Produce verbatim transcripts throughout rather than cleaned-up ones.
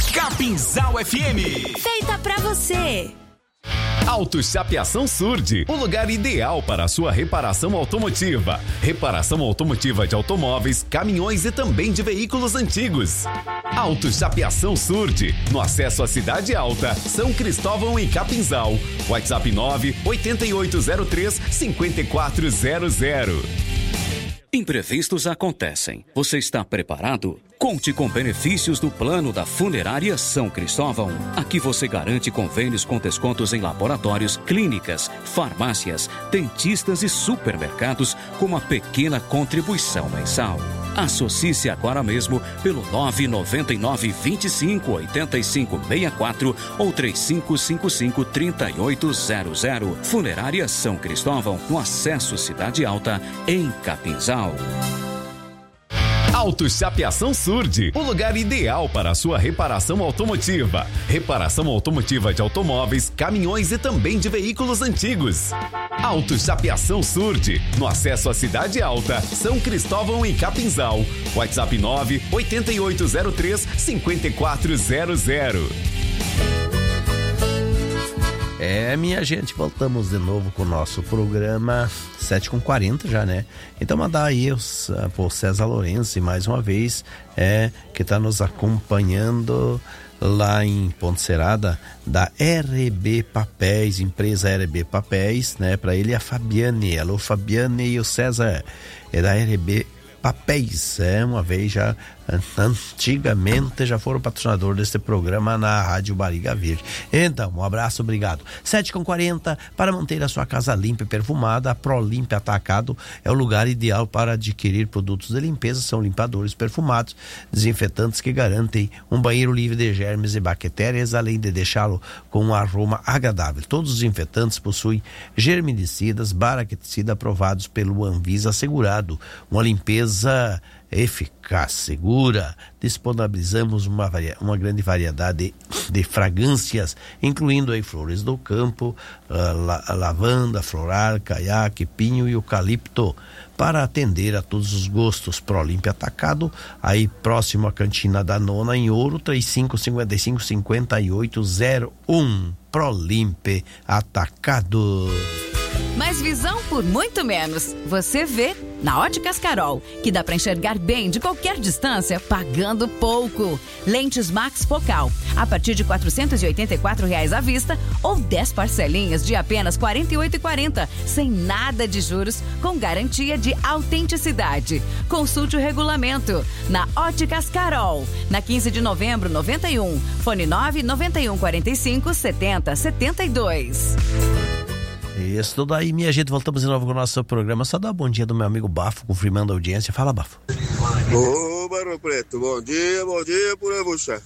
Capinzal F M. Feita pra você. Auto Chapeação Surdi, o lugar ideal para a sua reparação automotiva. Reparação automotiva de automóveis, caminhões e também de veículos antigos. Auto Chapeação Surdi, no acesso à Cidade Alta, São Cristóvão e Capinzal. WhatsApp nove oito oito zero três cinco quatro zero zero. Imprevistos acontecem. Você está preparado? Conte com benefícios do plano da Funerária São Cristóvão. Aqui você garante convênios com descontos em laboratórios, clínicas, farmácias, dentistas e supermercados com uma pequena contribuição mensal. Associe-se agora mesmo pelo nove nove nove, vinte e cinco, oitenta e cinco, sessenta e quatro ou trinta e cinco cinquenta e cinco, trinta e oito zero zero. Funerária São Cristóvão, no acesso Cidade Alta, em Capinzal. Auto Chapeação Surdi, o lugar ideal para a sua reparação automotiva. Reparação automotiva de automóveis, caminhões e também de veículos antigos. Auto Chapeação Surdi, no acesso à Cidade Alta, São Cristóvão e Capinzal. WhatsApp nove oito oito zero três cinco quatro zero zero. É, minha gente, voltamos de novo com o nosso programa sete e quarenta já, né? Então mandar aí os, uh, por César Lourenço mais uma vez, é, que está nos acompanhando lá em Ponte Serrada, da R B Papéis, empresa R B Papéis, né? Para ele a Fabiane, alô Fabiane e o César, é da R B Papéis, é, uma vez já, antigamente já foram patrocinador deste programa na Rádio Bariga Verde. Então, um abraço, obrigado. sete e quarenta, para manter a sua casa limpa e perfumada, a ProLimp Atacado é o lugar ideal para adquirir produtos de limpeza. São limpadores perfumados, desinfetantes que garantem um banheiro livre de germes e bactérias, além de deixá-lo com um aroma agradável. Todos os desinfetantes possuem germicidas, bactericidas aprovados pelo Anvisa, assegurado uma limpeza eficaz, segura. Disponibilizamos uma, varia, uma grande variedade de, de fragrâncias, incluindo aí flores do campo, uh, la, lavanda, floral, caiaque, pinho e eucalipto, para atender a todos os gostos. ProLimp Atacado, aí próximo à Cantina da Nona, em Ouro, trinta e cinco, cinquenta e cinco, cinquenta e oito zero um. ProLimp Atacado. Mais visão por muito menos. Você vê na Óticas Carol, que dá para enxergar bem de qualquer distância, pagando pouco. Lentes Max Focal, a partir de quatrocentos e oitenta e quatro reais à vista ou dez parcelinhas de apenas quarenta e oito reais e quarenta centavos, sem nada de juros, com garantia de autenticidade. Consulte o regulamento na Óticas Carol, na quinze de novembro, noventa e um, fone nove nove um quatro cinco setenta setenta e dois. Isso tudo aí, minha gente, voltamos de novo com o nosso programa. Só dá um bom dia do meu amigo Bafo, confirmando a audiência. Fala, Bafo. Ô, Barão Preto, bom dia, bom dia por aí, bucha.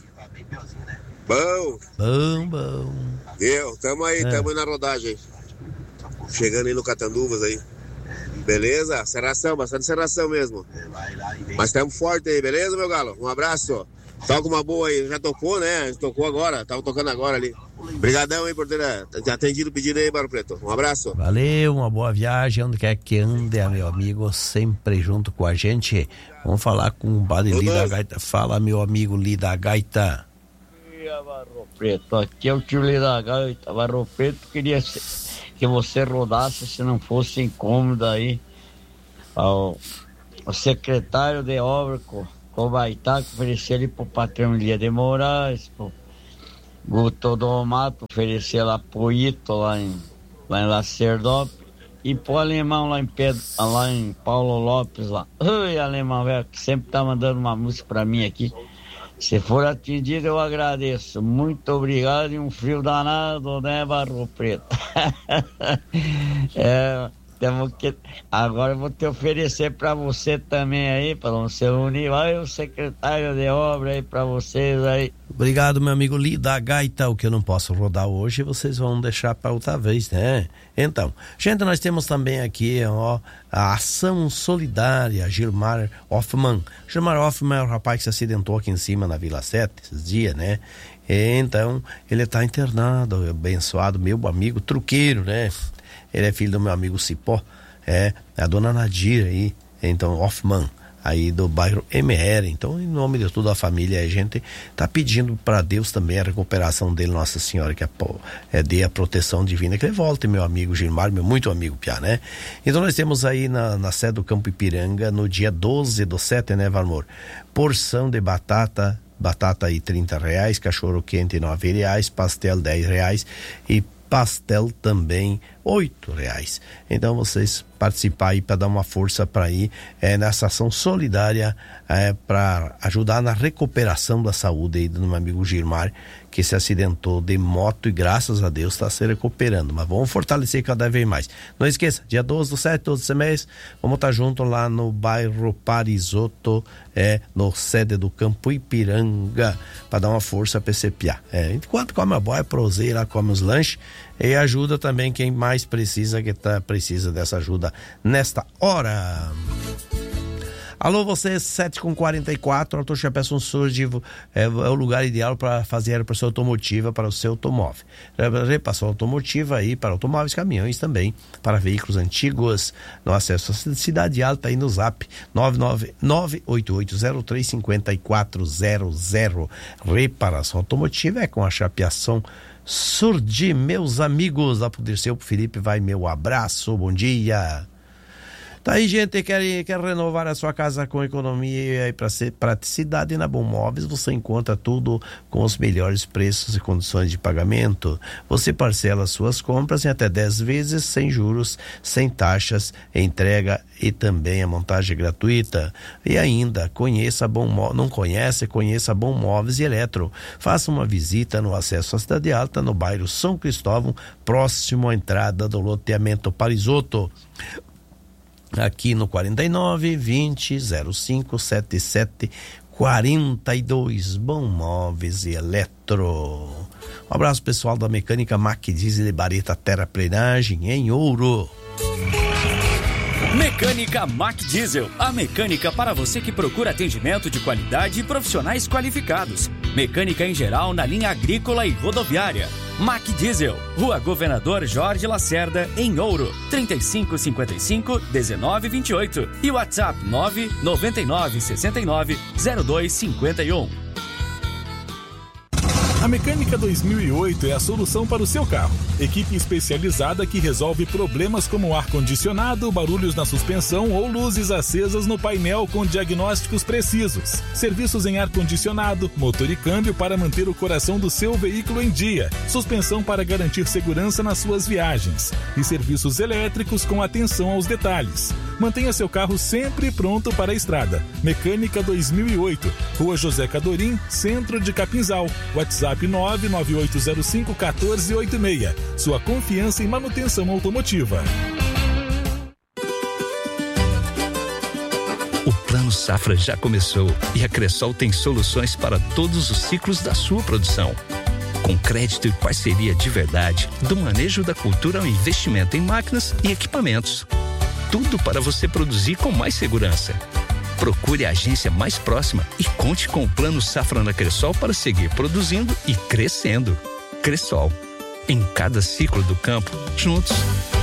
Bom. Bom, bom. Eu, tamo aí, é. tamo aí na rodagem. Chegando aí no Catanduvas aí. Beleza? Serração, bastante serração mesmo. Mas estamos forte aí, beleza, meu galo? Um abraço. Toca uma boa aí, já tocou, né? Tocou agora, tava tocando agora ali. Obrigadão aí por ter atendido o pedido aí, Barão Preto. Um abraço. Valeu, uma boa viagem, onde quer que ande, meu amigo, sempre junto com a gente. Vamos falar com o Padre Lida Gaita. Fala, meu amigo Lida Gaita. Bom dia, Barão Preto. Aqui é o tio Lida Gaita. Barão Preto, queria que você rodasse, se não fosse incômodo aí, ao, ao secretário de obra, o Baitá, que oferecer ali pro patrão Lia de Moraes, pro Guto do Mato, oferecer lá pro Ito, lá em, lá em Lacerdópolis, e pro alemão lá em Pedro, lá em Paulo Lopes lá. Oi, alemão, velho, que sempre tá mandando uma música pra mim aqui. Se for atendido, eu agradeço. Muito obrigado e um frio danado, né, Barro Preto? é... Que... Agora eu vou te oferecer para você também aí, para você unir. Vai o secretário de obra aí para vocês aí. Obrigado, meu amigo Lida Gaita. O que eu não posso rodar hoje, vocês vão deixar para outra vez, né? Então, gente, nós temos também aqui, ó, a Ação Solidária Gilmar Hoffman. Gilmar Hoffman é o rapaz que se acidentou aqui em cima na Vila Sete esses dias, né? Então, ele está internado, abençoado, meu amigo truqueiro, né? Ele é filho do meu amigo Cipó, é, a dona Nadir aí, então, Hoffman, aí do bairro M R. Então, em nome de toda a família, a gente tá pedindo para Deus também a recuperação dele, Nossa Senhora, que é, dê a proteção divina, que ele volte, meu amigo Gilmar, meu muito amigo Piá, né? Então nós temos aí na, na sede do Campo Ipiranga, no dia doze do sete, né, Valmor? Porção de batata, batata aí trinta reais, cachorro quente nove reais, pastel dez reais e pastel também oito reais. Então vocês participar aí para dar uma força para ir é, nessa ação solidária é, para ajudar na recuperação da saúde aí do meu amigo Gilmar, que se acidentou de moto e graças a Deus está se recuperando. Mas vamos fortalecer cada vez mais. Não esqueça, dia doze do sete, doze desse mês, vamos estar junto lá no bairro Parisotto, é, no sede do Campo Ipiranga, para dar uma força para esse piá. É, enquanto come a boia, proseia lá, come os lanches e ajuda também quem mais precisa, que tá, precisa dessa ajuda nesta hora. Alô, você, sete com quarenta e quatro, Auto Chapéu Surge é, é o lugar ideal para fazer a reparação automotiva para o seu automóvel. Reparação automotiva aí para automóveis, caminhões também, para veículos antigos, no acesso à Cidade Alta aí no Zap nove nove nove oito oito zero três cinco quatro zero zero. Reparação automotiva é com a Chapeação Surge, meus amigos. Lá pro Dirceu, pro Felipe, vai meu abraço, bom dia. Tá aí, gente, quer, quer renovar a sua casa com economia e pra ser praticidade? Na Bom Móveis você encontra tudo com os melhores preços e condições de pagamento. Você parcela suas compras em até dez vezes, sem juros, sem taxas, entrega e também a montagem gratuita. E ainda, conheça Bom Móveis, não conhece? Conheça Bom Móveis e Eletro. Faça uma visita no acesso à Cidade Alta, no bairro São Cristóvão, próximo à entrada do loteamento Parisotto. Aqui no quarenta e nove, vinte, zero cinco, setenta e sete, quarenta e dois, Bom Móveis e Eletro. Um abraço pessoal da Mecânica Mac Diesel e Bareta Terraplenagem em Ouro. Mecânica Mac Diesel, a mecânica para você que procura atendimento de qualidade e profissionais qualificados. Mecânica em geral na linha agrícola e rodoviária. Mac Diesel, Rua Governador Jorge Lacerda, em Ouro, trinta e cinco cinquenta e cinco, dezenove vinte e oito e WhatsApp nove nove nove sessenta e nove zero dois cinquenta e um. A Mecânica dois mil e oito é a solução para o seu carro. Equipe especializada que resolve problemas como ar-condicionado, barulhos na suspensão ou luzes acesas no painel com diagnósticos precisos. Serviços em ar-condicionado, motor e câmbio para manter o coração do seu veículo em dia. Suspensão para garantir segurança nas suas viagens. E serviços elétricos com atenção aos detalhes. Mantenha seu carro sempre pronto para a estrada. Mecânica dois mil e oito, Rua José Cadorim, Centro de Capinzal. WhatsApp nove nove oito zero cinco um quatro oito seis. Sua confiança em manutenção automotiva. O Plano Safra já começou e a Cressol tem soluções para todos os ciclos da sua produção. Com crédito e parceria de verdade, do manejo da cultura ao investimento em máquinas e equipamentos. Tudo para você produzir com mais segurança. Procure a agência mais próxima e conte com o Plano Safra na Cressol para seguir produzindo e crescendo. Cressol, em cada ciclo do campo, juntos.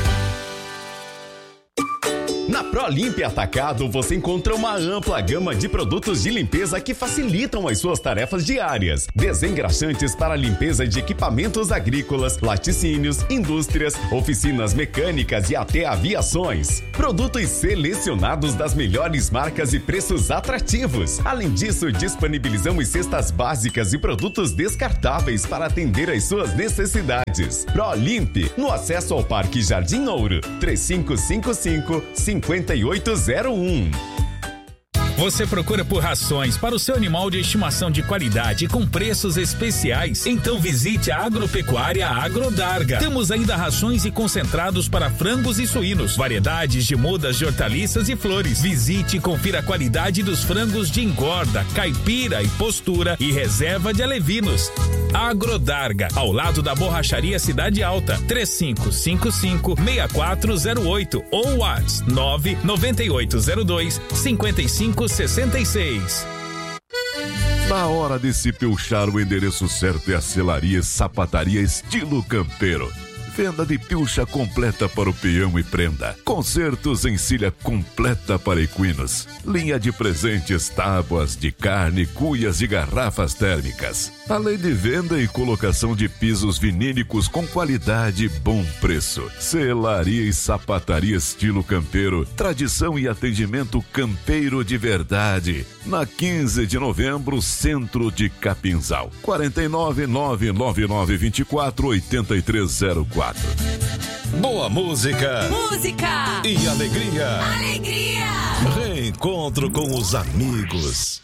Na ProLimpe Atacado você encontra uma ampla gama de produtos de limpeza que facilitam as suas tarefas diárias. Desengraxantes para limpeza de equipamentos agrícolas, laticínios, indústrias, oficinas mecânicas e até aviações. Produtos selecionados das melhores marcas e preços atrativos. Além disso, disponibilizamos cestas básicas e produtos descartáveis para atender às suas necessidades. ProLimpe, no acesso ao Parque Jardim Ouro, três cinco cinco cinco, cinco oito zero um. Você procura por rações para o seu animal de estimação de qualidade com preços especiais? Então visite a Agropecuária Agrodarga. Temos ainda rações e concentrados para frangos e suínos, variedades de mudas de hortaliças e flores. Visite e confira a qualidade dos frangos de engorda, caipira e postura e reserva de alevinos. Agrodarga, ao lado da Borracharia Cidade Alta, três cinco cinco cinco, seis quatro zero oito ou WhatsApp nove nove oito zero dois, cinco cinco sessenta e seis. Na hora de se piochar, o endereço certo é a Selaria e Sapataria Estilo Campeiro. Venda de pilcha completa para o peão e prenda. Consertos em cilha completa para equinos. Linha de presentes, tábuas de carne, cuias e garrafas térmicas. Além de venda e colocação de pisos vinílicos com qualidade e bom preço. Selaria e sapataria estilo campeiro. Tradição e atendimento campeiro de verdade. Na quinze de novembro, centro de Capinzal. quatro nove nove nove nove dois quatro oito três zero quatro. Boa música. Música. E alegria. Alegria. Reencontro com os amigos.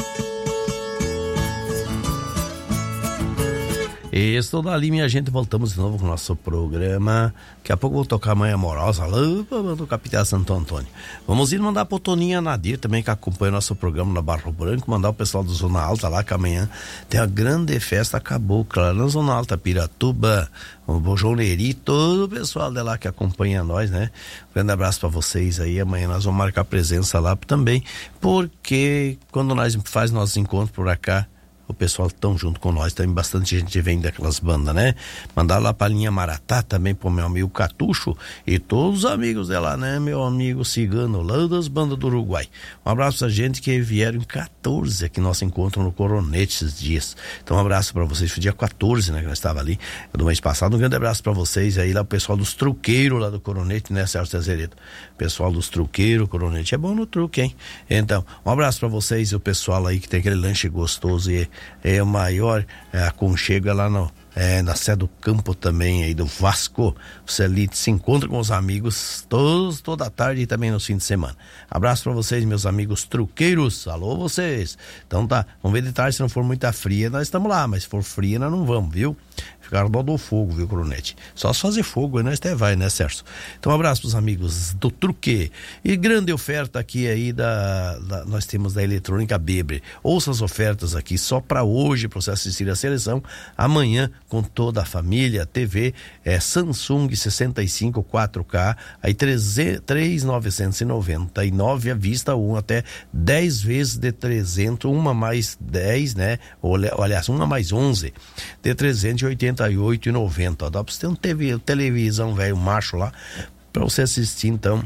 Estou dali, minha gente, voltamos de novo com o nosso programa. Daqui a pouco vou tocar a Mãe Amorosa lá do Capitão Santo Antônio. Vamos ir mandar pro Toninha Nadir também, que acompanha o nosso programa na Barro Branco, mandar o pessoal do Zona Alta lá, que amanhã tem a grande festa cabocla lá na Zona Alta, Piratuba, o Bojoneri, todo o pessoal de lá que acompanha nós, né? Um grande abraço para vocês aí. Amanhã nós vamos marcar presença lá também, porque quando nós faz nossos encontros por cá, o pessoal tão junto com nós, também bastante gente vem daquelas bandas, né? Mandar lá pra linha Maratá também pro meu amigo Catucho e todos os amigos dela, né? Meu amigo Cigano, lá das bandas do Uruguai. Um abraço pra gente que vieram em quatorze aqui, nosso encontro no Coronete esses dias. Então um abraço pra vocês, foi dia quatorze, né? Que nós estava ali, do mês passado. Um grande abraço pra vocês aí, lá o pessoal dos truqueiros lá do Coronete, né, Sérgio Tezereto? Pessoal dos truqueiros, Coronete é bom no truque, hein? Então, um abraço pra vocês e o pessoal aí que tem aquele lanche gostoso e é o maior é, aconchego é lá no, é, na Sé do Campo também, aí do Vasco. Você ali se encontra com os amigos todos, toda a tarde e também no fim de semana. Abraço pra vocês, meus amigos truqueiros. Alô, vocês. Então tá, vamos ver de tarde, se não for muita fria, nós estamos lá, mas se for fria, nós não vamos, viu? Ficaram dó do fogo, viu, Coronete? Só se fazer fogo, nós até vai, né, Sérgio? Então, um abraço pros amigos do Truque. E grande oferta aqui aí da, da nós temos da Eletrônica Beber. Ouça as ofertas aqui só para hoje, para você assistir a seleção. Amanhã, com toda a família, T V é Samsung sessenta e cinco quatro K, aí três mil novecentos e noventa e nove à vista, um até dez vezes de trezentos, uma mais dez, né? Ou, aliás, uma mais onze, de trezentos e oitenta e oito reais e noventa centavos. Dá pra você ter um T V, televisão velho macho lá pra você assistir então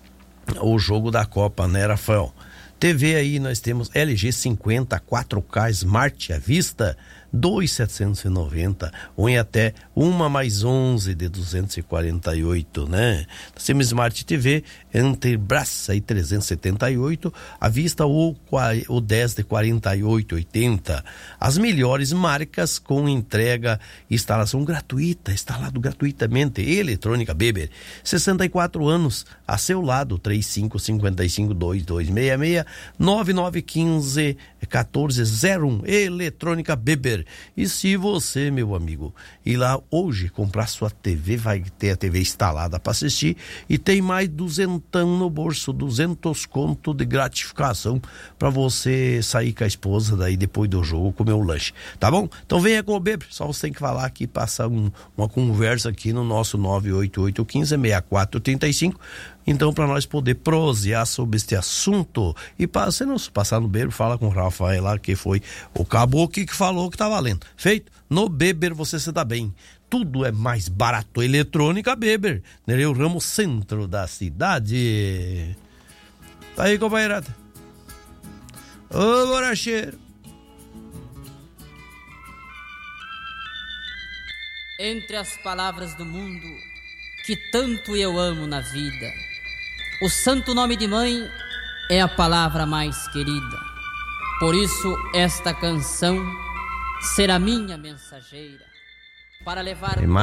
o jogo da Copa, né, Rafael? T V aí nós temos L G cinquenta quatro K Smart à vista, dois mil setecentos e noventa, ou em até uma mais onze de duzentos e quarenta e oito, né? Nós temos Smart T V entre braça e trezentos e setenta e oito, à vista o, o dez de quarenta e oito reais e oitenta centavos. As melhores marcas com entrega e instalação gratuita, instalado gratuitamente. Eletrônica Beber, sessenta e quatro anos, a seu lado, três cinco cinco cinco dois dois seis seis, nove nove um cinco um quatro zero um. Eletrônica Beber. E se você, meu amigo, ir lá hoje comprar sua T V, vai ter a T V instalada para assistir e tem mais duzentão no bolso, duzentos conto de gratificação para você sair com a esposa daí depois do jogo comer um lanche, tá bom? Então venha com o Beber, só você tem que falar aqui, passar um, uma conversa aqui no nosso nove oito oito um cinco seis quatro três cinco. Então, para nós poder prosear sobre este assunto e para você não passar no Beber, fala com o Rafael lá, que foi o caboclo que falou que tá valendo. Feito? No Beber você se dá bem. Tudo é mais barato. Eletrônica Beber, Nereu Ramos, centro da cidade. Tá aí, companheirada? Ô, boracheiro. Entre as palavras do mundo que tanto eu amo na vida, o santo nome de mãe é a palavra mais querida. Por isso esta canção será minha mensageira para levar